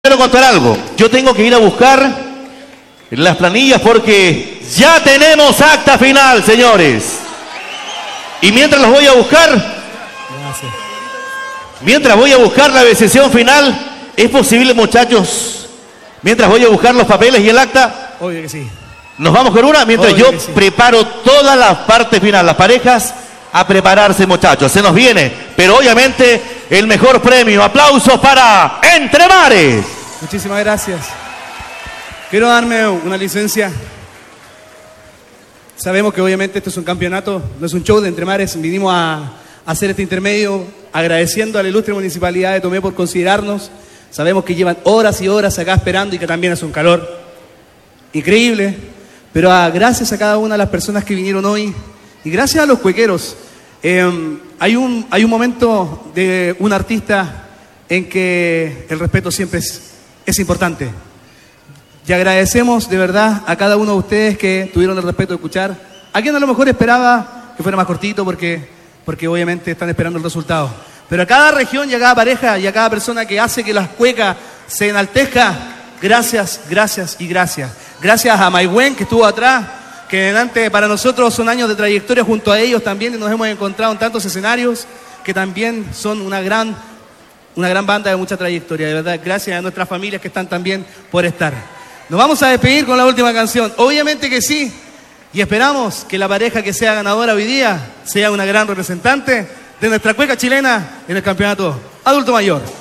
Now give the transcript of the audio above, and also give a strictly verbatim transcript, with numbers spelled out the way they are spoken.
Quiero contar algo. Yo tengo que ir a buscar las planillas porque ya tenemos acta final, señores. Y mientras los voy a buscar, Gracias. mientras voy a buscar la decisión final, ¿es posible, muchachos? Mientras voy a buscar los papeles y el acta, obvio que sí. Nos vamos con una, mientras Obvio yo sí. preparo toda la parte final. Las parejas a prepararse, muchachos. Se nos viene, pero obviamente el mejor premio. Aplausos para Entre Mares. Muchísimas gracias. Quiero darme una licencia. Sabemos que obviamente esto es un campeonato, no es un show de Entre Mares. Vinimos a, a hacer este intermedio agradeciendo a la ilustre Municipalidad de Tomé por considerarnos. Sabemos que llevan horas y horas acá esperando y que también hace un calor increíble. Pero a, gracias a cada una de las personas que vinieron hoy y gracias a los cuequeros. Eh, hay, un, hay un momento de un artista en que el respeto siempre es, es importante. Y agradecemos de verdad a cada uno de ustedes que tuvieron el respeto de escuchar. A quien a lo mejor esperaba que fuera más cortito porque, porque obviamente están esperando el resultado. Pero a cada región y a cada pareja y a cada persona que hace que las cuecas se enaltezca, gracias, gracias y gracias. Gracias a Maigüen que estuvo atrás, que delante para nosotros son años de trayectoria junto a ellos también y nos hemos encontrado en tantos escenarios que también son una gran, una gran banda de mucha trayectoria. De verdad, gracias a nuestras familias que están también por estar. Nos vamos a despedir con la última canción. Obviamente que sí. Y esperamos que la pareja que sea ganadora hoy día sea una gran representante de nuestra cueca chilena en el campeonato adulto mayor.